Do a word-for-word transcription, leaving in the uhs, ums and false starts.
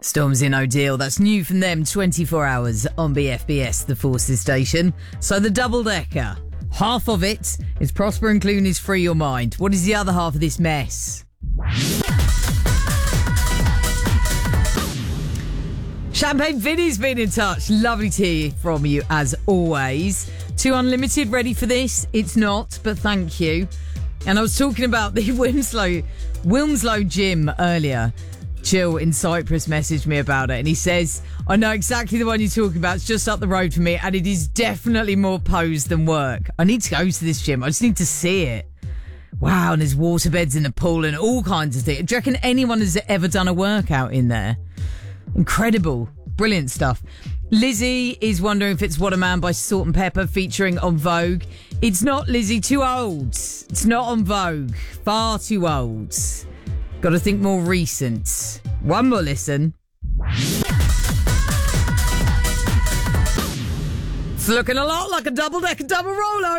Stormzy and O'Deal, that's new from them, twenty-four hours on B F B S, the Forces station. So the double-decker, half of it is Prosper and Clooney's Free Your Mind. What is the other half of this mess? Champagne Vinny's been in touch. Lovely to hear from you, as always. Too Unlimited, ready for this? It's not, but thank you. And I was talking about the Wilmslow, Wilmslow gym earlier. Jill in Cyprus messaged me about it, and he says, I know exactly the one you're talking about. It's just up the road from me, and it is definitely more pose than work. I need to go to this gym. I just need to see it. Wow, and there's waterbeds in the pool and all kinds of things. Do you reckon anyone has ever done a workout in there? Incredible. Brilliant stuff. Lizzie is wondering if it's What a Man by Salt and Pepper featuring on Vogue. It's not, Lizzie. Too old. It's not on Vogue. Far too old. Got to think more recent. One more listen. It's looking a lot like a double-decker double roller.